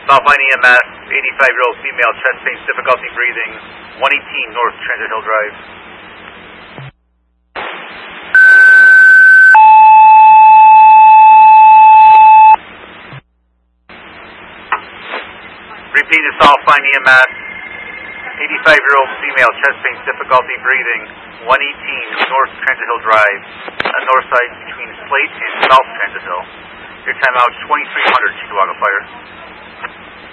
South Line EMS, 85-year-old female, chest pain, difficulty breathing, 118 North Transit Hill Drive. Repeat to South Line EMS, 85-year-old female, chest pain, difficulty breathing, 118 North Transit Hill Drive, north side between Slate and South Transit Hill. Your timeout 2300 Chihuahua Fire.